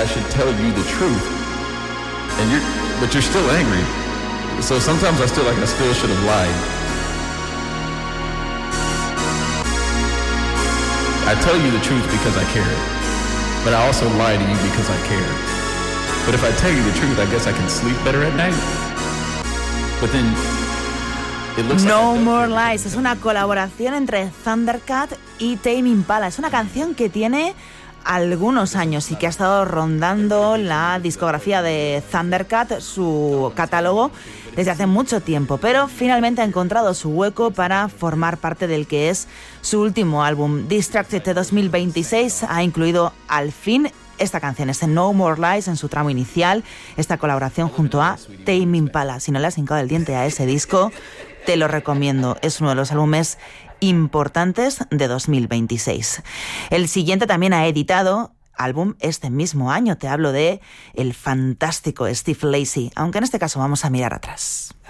I should tell you the truth, but you're still angry. So sometimes I still should have lied. I tell you the truth because I care, but I also lie to you because I care. But if I tell you the truth, I guess I can sleep better at night. But then it looks No More Lies es una colaboración entre Thundercat y Tame Impala. Es una canción que tiene algunos años y que ha estado rondando la discografía de Thundercat, su catálogo, desde hace mucho tiempo, pero finalmente ha encontrado su hueco para formar parte del que es su último álbum. Distracted de 2026 ha incluido al fin esta canción, este No More Lies, en su tramo inicial, esta colaboración junto a Tame Impala. Si no le has hincado el diente a ese disco, te lo recomiendo. Es uno de los álbumes importantes de 2026. El siguiente también ha editado álbum este mismo año. Te hablo de el fantástico Steve Lacy, aunque en este caso vamos a mirar atrás.